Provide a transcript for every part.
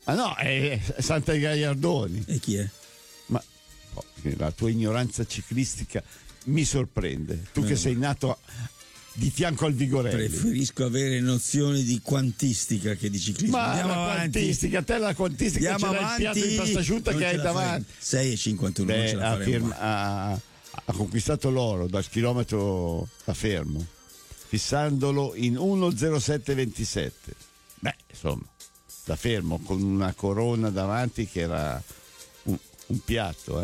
Ah no, è Santa Gaiardoni. E chi è? Ma la tua ignoranza ciclistica mi sorprende. Tu che sei nato di fianco al Vigorelli. Preferisco avere nozioni di quantistica che di ciclismo. Ma andiamo la avanti. quantistica, te la quantistica Andiamo c'era avanti. il piatto di pasta asciutta che hai davanti. 6,51 non ce la faremo. Ha conquistato l'oro dal chilometro da fermo, fissandolo in 1:07:27. Beh, insomma, da fermo con una corona davanti che era un piatto,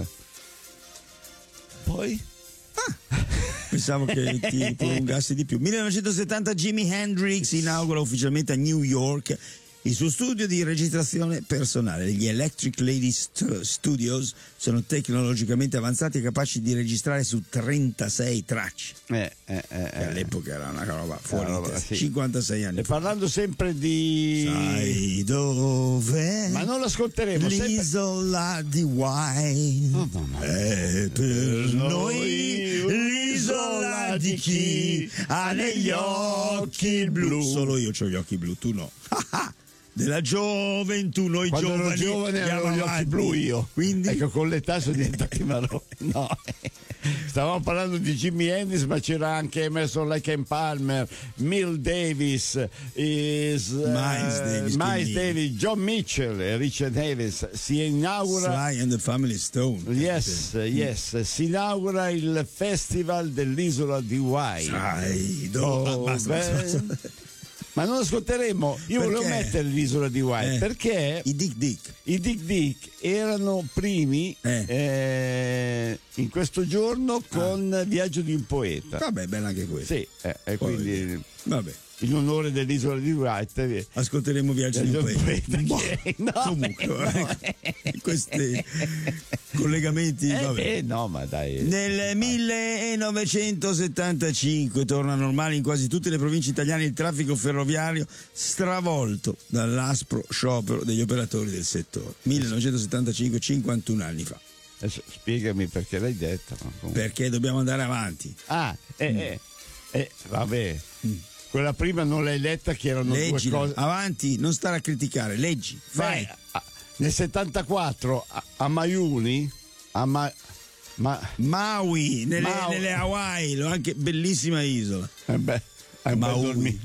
Poi pensavo che ti prolungassi di più. 1970 Jimi Hendrix inaugura ufficialmente a New York il suo studio di registrazione personale. Gli Electric Lady Studios sono tecnologicamente avanzati e capaci di registrare su 36 tracce. Che all'epoca era una roba fuori di testa. 56 anni e fa. parlando sempre di... Sai dove? Ma non l'ascolteremo l'isola di Wine è per noi l'isola di chi ha negli occhi blu. Solo io ho gli occhi blu, tu no. Della gioventù, noi quando giovani ero giovane avevo gli occhi blu io. Quindi ecco, con l'età sono diventati marroni. No. Stavamo parlando di Jimi Hendrix, ma c'era anche Emerson Lake and Palmer, Miles Davis, Miles Davis, John Mitchell e Richard Davis. Si inaugura Sly and the Family Stone. Yes, si inaugura il festival dell'isola di Wine. Basta. Ma non ascolteremo. Io volevo mettere l'isola di Wine perché i Dick Dick erano primi in questo giorno con Viaggio di un poeta. Vabbè, bella anche questa. Sì, quindi vabbè. In onore dell'isola di White ascolteremo Viaggio di un poeta. No, comunque questi collegamenti no, ma dai. Nel 1975 torna normale in quasi tutte le province italiane il traffico ferroviario, stravolto dall'aspro sciopero degli operatori del settore. 1975, 51 anni fa. Adesso spiegami perché l'hai detta. Perché dobbiamo andare avanti. Vabbè. Quella prima non l'hai letta, che erano Leggila, due cose. Avanti, non stare a criticare, leggi, vai. Nel 74 a Maui, Maui, nelle Hawaii, anche bellissima isola. Maui.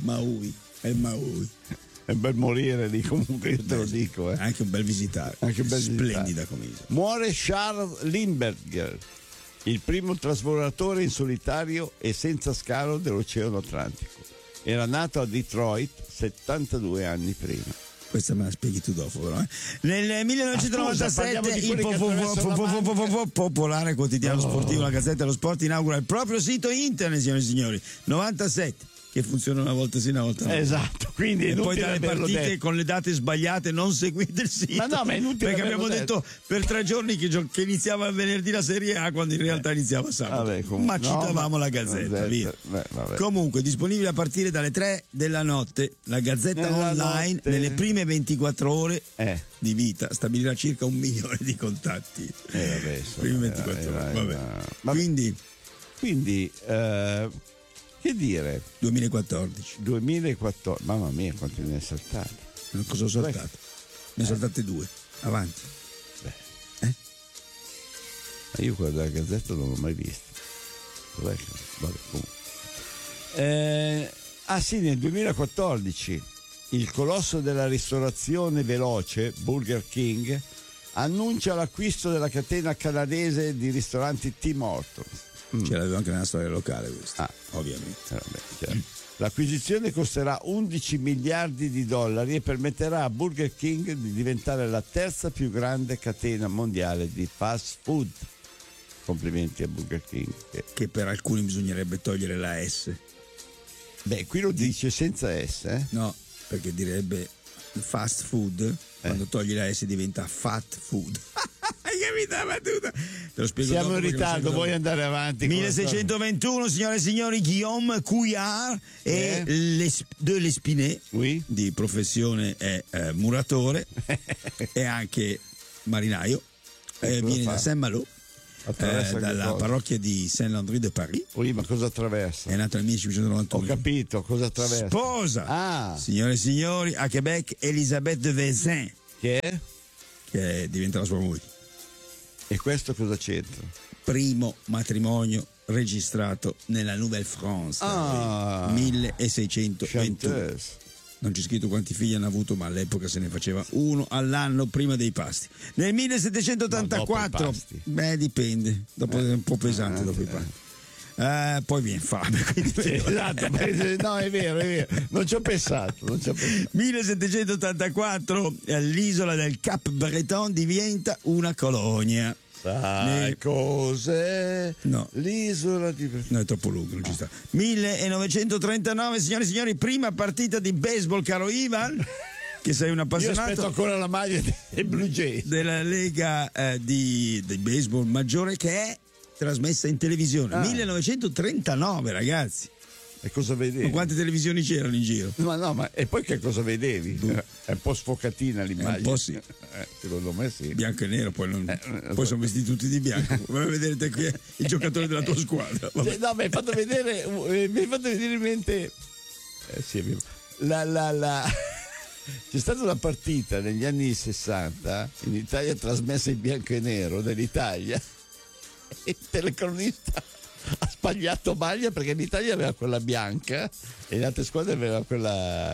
È bel morire lì, comunque io te lo dico. Anche un bel visitare. Splendida come isola. Muore Charles Lindbergh, il primo trasbordatore in solitario e senza scalo dell'Oceano Atlantico. Era nato a Detroit 72 anni prima. Questa me la spieghi tu dopo, però. Nel 1997 il Popolare Quotidiano Sportivo, la Gazzetta dello Sport, inaugura il proprio sito internet, signori e signori. 97. Che funziona una volta sì, una volta no. Esatto, quindi e poi dalle partite detto. Con le date sbagliate non seguite il sito. Ma no, ma è inutile. Perché abbiamo detto per 3 giorni che iniziava venerdì la Serie A, quando in realtà iniziava sabato. Ma citavamo la Gazzetta, via. Comunque, disponibile a partire dalle 3 della notte, la Gazzetta online nelle prime 24 ore di vita stabilirà circa 1 milione di contatti. Prime 24 ore. Vabbè. Quindi che dire? 2014. Mamma mia, quanti ne hai saltati? Cosa ho saltato? Ne ho saltate 2. Avanti. Ma io quello della Gazzetta non l'ho mai visto. Vabbè, comunque. Sì, nel 2014 il colosso della ristorazione veloce, Burger King, annuncia l'acquisto della catena canadese di ristoranti Tim Hortons. Ce l'avevo anche nella storia locale questa, ovviamente. L'acquisizione costerà 11 miliardi di dollari e permetterà a Burger King di diventare la terza più grande catena mondiale di fast food. Complimenti a Burger King. Che per alcuni bisognerebbe togliere la S. Beh, qui lo dice senza S, No, perché direbbe fast food, quando togli la S diventa fat food. Hai capito la battuta? Te lo spiego. Siamo in ritardo, vuoi andare avanti? 1621, signore e signori, Guillaume Couillard e de L'Espinay, di professione è muratore e anche marinaio, viene da Saint-Malo, dalla parrocchia di Saint-Landry de Paris. Ma cosa attraversa? È nato nel 1591. Ho capito, cosa attraversa? Sposa, signore e signori, a Quebec, Elisabeth de Vezin, Che diventa la sua moglie. E questo cosa c'entra? Primo matrimonio registrato nella Nouvelle-France, 1621. Chanteuse. Non c'è scritto quanti figli hanno avuto, ma all'epoca se ne faceva uno all'anno prima dei pasti. Nel 1784, dipende, dopo è un po' pesante dopo i pasti. Poi viene fame, quindi esatto, no, è vero, non ci ho pensato. 1784 l'isola del Cap Breton diventa una colonia. Sai cos'è? No. L'isola di... No, è troppo lungo, non ci sta. 1939, signore e signori, prima partita di baseball, caro Ivan, che sei un appassionato. Io aspetto ancora la maglia dei Blue Jays. Della Lega di baseball maggiore, che è trasmessa in televisione. 1939, ragazzi. E cosa vedevi? Ma quante televisioni c'erano in giro? Ma e poi che cosa vedevi? È un po' sfocatina l'immagine. Un po' sì. Secondo me sì. Bianco e nero, poi sono vestiti tutti di bianco. Vai a vedere te qui il giocatore della tua squadra. Vabbè. No, mi hai fatto vedere in mente. Sì, c'è stata una partita negli anni 60 in Italia trasmessa in bianco e nero dell'Italia. E il telecronista ha sbagliato maglia perché l'Italia aveva quella bianca e le altre squadre avevano quella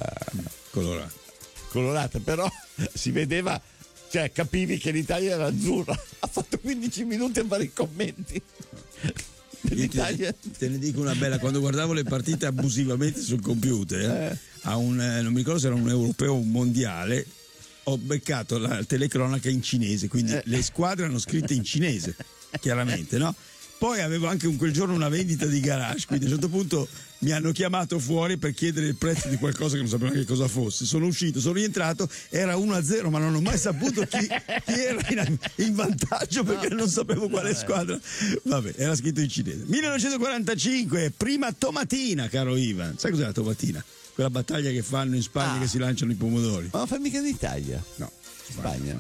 colorata, però si vedeva, cioè capivi che l'Italia era azzurra. Ha fatto 15 minuti a fare i commenti dell'Italia. Te ne dico una bella: quando guardavo le partite abusivamente sul computer non mi ricordo se era un europeo o un mondiale, ho beccato la telecronaca in cinese, quindi le squadre erano scritte in cinese, chiaramente, no? Poi avevo anche quel giorno una vendita di garage, quindi a un certo punto mi hanno chiamato fuori per chiedere il prezzo di qualcosa che non sapevo neanche cosa fosse. Sono uscito, sono rientrato, era 1-0, ma non ho mai saputo chi era in vantaggio perché non sapevo quale squadra. Vabbè, era scritto in cinese. 1945, prima tomatina, caro Ivan. Sai cos'è la tomatina? Quella battaglia che fanno in Spagna che si lanciano i pomodori. Ma non fa mica in Italia? No. Spagna.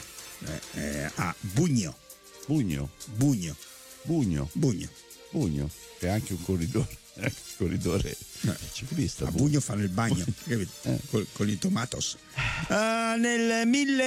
Bugno. Che è anche un corridore ciclista. A Bugno fanno il bagno, capito? Con i tomatos. Nel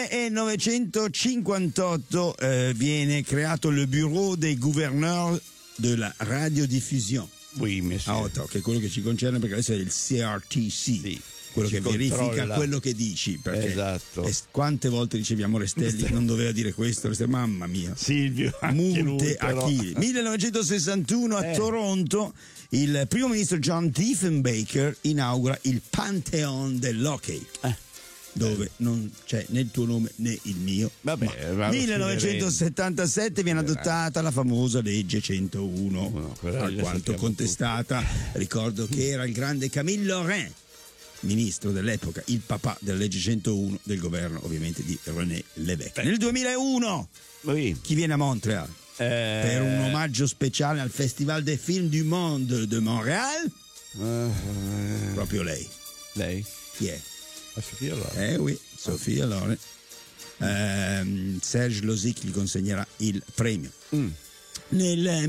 1958 viene creato le Bureau des Gouverneurs de la Radiodiffusion. Oui, monsieur. Che è quello che ci concerne, perché adesso è il CRTC. Sì. Quello che verifica quello che dici, perché esatto. Quante volte riceviamo Restelli non doveva dire questo, mamma mia, Silvio, multe a chi. 1961 a Toronto il primo ministro John Diefenbaker inaugura il Pantheon dell'hockey, dove non c'è né il tuo nome né il mio. Vabbè, 1977 viene adottata la famosa legge 101, alquanto contestata. Ricordo che era il grande Camille Laurent, ministro dell'epoca, il papà della legge 101 del governo ovviamente di René Lévesque. Nel 2001 chi viene a Montréal per un omaggio speciale al Festival des Films du Monde de Montréal? Proprio lei. Chi è? Sofia Loren. Oui, Sofia Loren. Serge Losic gli consegnerà il premio. Nel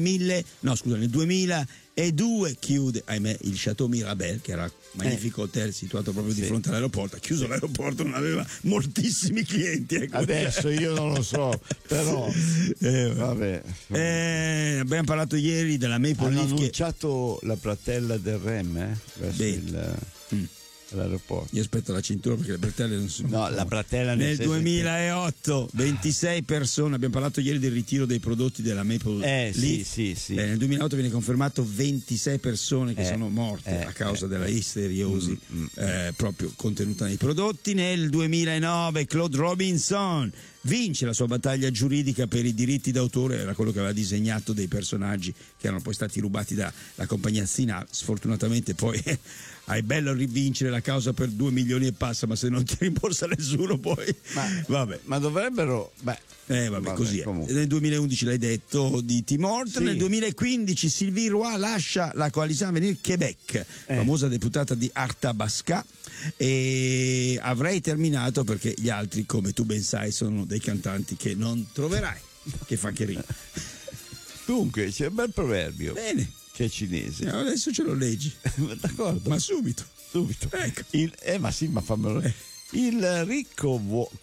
2002 chiude, ahimè, il Chateau Mirabel, che era un magnifico hotel situato proprio di fronte all'aeroporto. Ha chiuso l'aeroporto, non aveva moltissimi clienti. Adesso io non lo so, però vabbè. Abbiamo parlato ieri della Maple Leaf. Hanno annunciato la platella del REM verso l'aeroporto. Io aspetto la cintura perché le bretelle non sono. No, la bretella nel 2008 26 persone. Abbiamo parlato ieri del ritiro dei prodotti della Maple Leaf. Sì. Nel 2008 viene confermato 26 persone che sono morte a causa della isteriosi proprio contenuta nei prodotti. Nel 2009 Claude Robinson vince la sua battaglia giuridica per i diritti d'autore. Era quello che aveva disegnato dei personaggi che erano poi stati rubati dalla compagnia Sinal. Sfortunatamente poi hai bello rivincere la causa per 2 milioni e passa, ma se non ti rimborsa nessuno poi ma dovrebbero così è. Comunque. Nel 2011 l'hai detto di Tim Horton. Nel 2015 Sylvie Roy lascia la coalizione Avenir Québec, famosa deputata di Arthabasca, e avrei terminato perché gli altri, come tu ben sai, sono dei cantanti che non troverai, che fa che rima. Dunque c'è un bel proverbio. Bene. Che è cinese. Adesso ce lo leggi. D'accordo. Ma subito. Ecco. Ma fammelo. Il ricco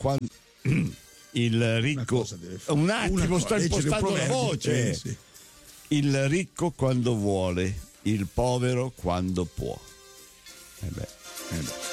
il ricco un attimo, sto impostando la voce. Sì. Il ricco quando vuole, il povero quando può.